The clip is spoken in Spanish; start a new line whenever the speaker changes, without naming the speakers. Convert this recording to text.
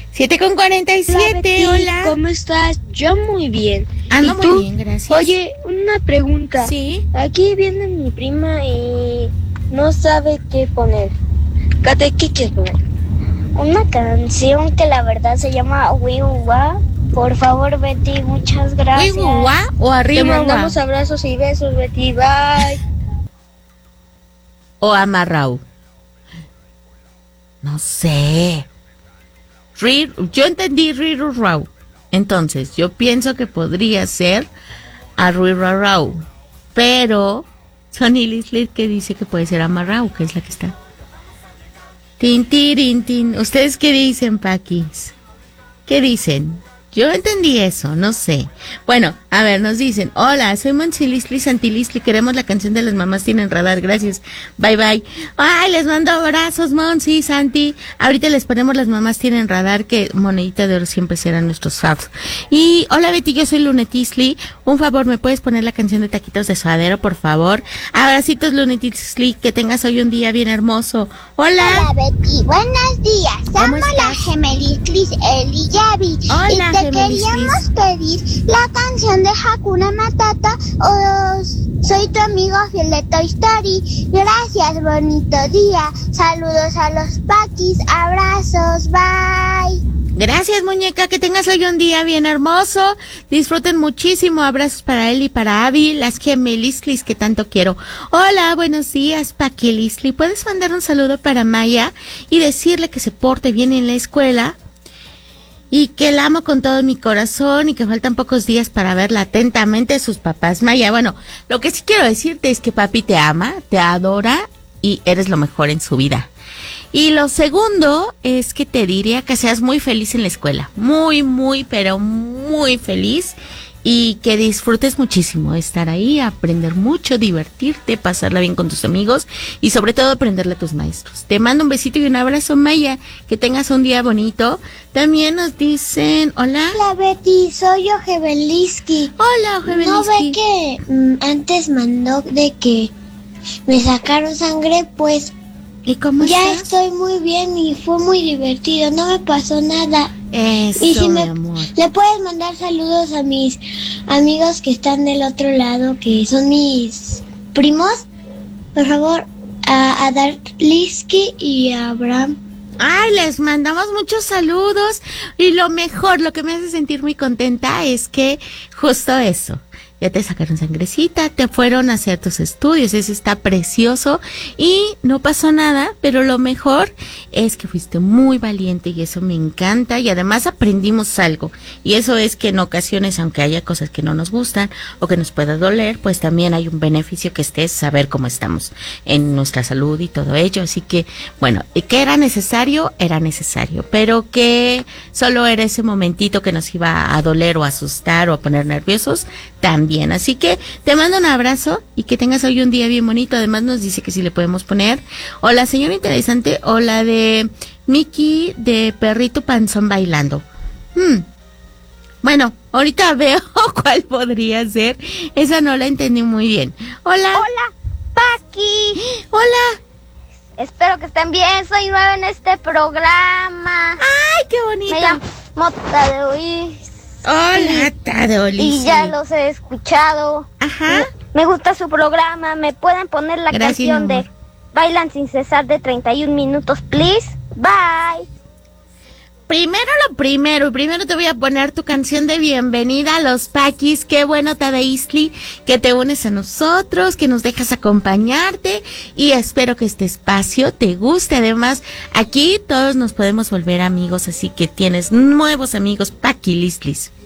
7:47, hola.
¿Cómo estás? Yo muy bien.
Ando
¿Y tú?
muy bien, gracias.
Oye, una pregunta.
Sí.
Aquí viene mi prima y no sabe qué poner. ¿Qué quieres poner? Una canción que la verdad se llama Wiwa. Por favor, Betty, muchas gracias.
¿Wiwa o arriba?
Te mandamos abrazos y besos, Betty. Bye.
O amarrao. No sé. Yo entendí Rirurau. Entonces, yo pienso que podría ser Arrirarau. Pero Sonny Lislit que dice que puede ser Amarrau, que es la que está. Tin, tirin, tin. ¿Ustedes qué dicen, Paquis? ¿Qué dicen? Yo entendí eso, no sé. Bueno, a ver, nos dicen, hola, soy Monsilisli Santilisli, queremos la canción de Las Mamás Tienen Radar, gracias, bye bye. Ay, les mando abrazos, Monsi, Santi. Ahorita les ponemos Las Mamás Tienen Radar, que monedita de oro siempre serán nuestros faves. Y, hola Betty, yo soy Lunetisli, un favor, ¿me puedes poner la canción de Taquitos de Suadero, por favor? Abracitos, Lunetisli, que tengas hoy un día bien hermoso. Hola.
Hola Betty, buenos días,
¿Cómo
somos la
estás?
Gemelislis Eli y Yavi.
Hola,
y te queríamos pedir la canción de Hakuna Matata o Soy tu amigo fiel de Toy Story. Gracias, bonito día. Saludos a los Paquis, abrazos, bye.
Gracias, muñeca, que tengas hoy un día bien hermoso. Disfruten muchísimo. Abrazos para él y para Abby, las gemelislis que tanto quiero. Hola, buenos días, Paquilisli. ¿Puedes mandar un saludo para Maya y decirle que se porte bien en la escuela? Y que la amo con todo mi corazón y que faltan pocos días para verla atentamente sus papás. Maya, bueno, lo que sí quiero decirte es que papi te ama, te adora y eres lo mejor en su vida. Y lo segundo es que te diría que seas muy feliz en la escuela. Muy, muy, pero muy feliz. Y que disfrutes muchísimo estar ahí, aprender mucho, divertirte, pasarla bien con tus amigos y sobre todo aprenderle a tus maestros. Te mando un besito y un abrazo, Maya. Que tengas un día bonito. También nos dicen, hola.
Hola Betty, soy Ojebeliski.
Hola, Ojebeliski.
¿No ve que antes mandó de que me sacaron sangre? Pues
¿Y cómo
ya
estás?
estoy muy bien y fue muy divertido, no me pasó nada.
Eso,
Y si
mi amor.
le puedes mandar saludos a mis amigos que están del otro lado, que son mis primos, por favor, a Darliski y a Abraham.
Ay, les mandamos muchos saludos y lo mejor, lo que me hace sentir muy contenta es que justo eso. Ya te sacaron sangrecita, te fueron a hacer tus estudios, eso está precioso y no pasó nada, pero lo mejor es que fuiste muy valiente y eso me encanta y además aprendimos algo y eso es que en ocasiones, aunque haya cosas que no nos gustan o que nos pueda doler, pues también hay un beneficio que es saber cómo estamos en nuestra salud y todo ello, así que bueno, que era necesario, pero que solo era ese momentito que nos iba a doler o a asustar o a poner nerviosos, también. Así que te mando un abrazo y que tengas hoy un día bien bonito. Además nos dice que si le podemos poner o la señora interesante o la de Mickey de Perrito Panzón Bailando. Bueno, ahorita veo cuál podría ser. Esa no la entendí muy bien. Hola.
Hola, Paqui.
Hola.
Espero que estén bien. Soy nueva en este programa.
Ay, qué bonita.
Me llamo Tadeoís.
Hola, Tadeoís.
Y ya los he escuchado.
Ajá.
Me gusta su programa. ¿Me pueden poner la
Gracias,
canción
mi amor.
de Bailan sin cesar de 31 minutos, please? Bye.
Primero te voy a poner tu canción de bienvenida a los Paquis. Qué bueno, Tadeisli, que te unes a nosotros, que nos dejas acompañarte y espero que este espacio te guste. Además, aquí todos nos podemos volver amigos, así que tienes nuevos amigos Paquilislis.